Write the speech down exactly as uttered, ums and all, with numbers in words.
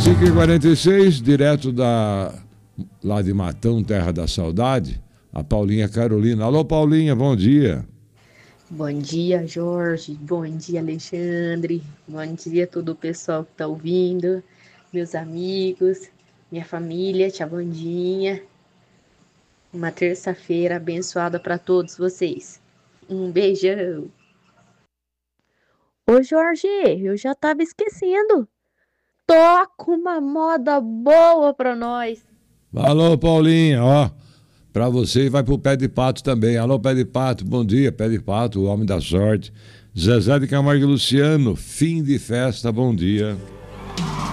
cinco e quarenta e seis, direto da, lá de Matão, Terra da Saudade, a Paulinha Carolina. Alô, Paulinha, bom dia. Bom dia, Jorge. Bom dia, Alexandre. Bom dia a todo o pessoal que está ouvindo, meus amigos, minha família, tia Bandinha. Uma terça-feira abençoada para todos vocês. Um beijão. Ô, Jorge, eu já estava esquecendo. Toca uma moda boa para nós. Alô, Paulinha, ó. Pra você vai pro Pé de Pato também. Alô, Pé de Pato, bom dia, Pé de Pato, o homem da sorte. Zezé de Camargo e Luciano, fim de festa, bom dia.